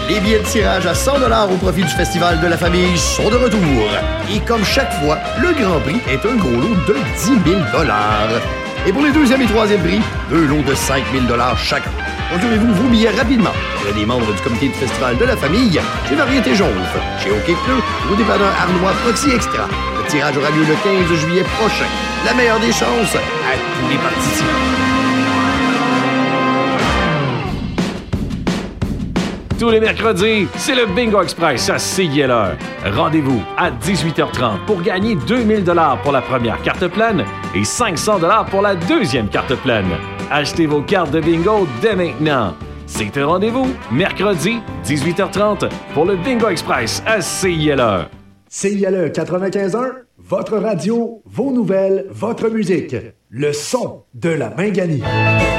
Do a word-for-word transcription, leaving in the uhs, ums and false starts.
Les billets de tirage à cent dollars au profit du Festival de la Famille sont de retour. Et comme chaque fois, le Grand Prix est un gros lot de dix mille dollars. Et pour les deuxième et troisième prix, deux lots de cinq mille dollars chacun. Procurez-vous vos billets rapidement. Auprès des membres du comité du Festival de la Famille, chez Variété Jaune, chez OK Pneu, au dépanneur Arnois Proxy Extra. Le tirage aura lieu le quinze juillet prochain. La meilleure des chances à tous les participants. Tous les mercredis, c'est le Bingo Express à C I L R. Rendez-vous à dix-huit heures trente pour gagner deux mille dollars pour la première carte pleine et cinq cents dollars pour la deuxième carte pleine. Achetez vos cartes de bingo dès maintenant. C'est un rendez-vous, mercredi, dix-huit heures trente, pour le Bingo Express à C I L R. C I L E quatre-vingt-quinze un, votre radio, vos nouvelles, votre musique. Le son de la Minganie.